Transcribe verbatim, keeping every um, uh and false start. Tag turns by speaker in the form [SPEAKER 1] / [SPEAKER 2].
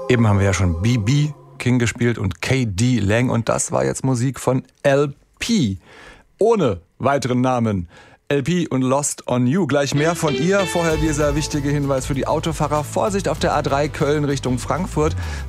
[SPEAKER 1] Eben haben wir ja schon B B King gespielt und K D Lang und das war jetzt Musik von L P. Ohne weiteren Namen. L P und Lost on You. Gleich mehr von ihr. Vorher dieser wichtige Hinweis für die Autofahrer. Vorsicht auf der A drei Köln Richtung Frankfurt.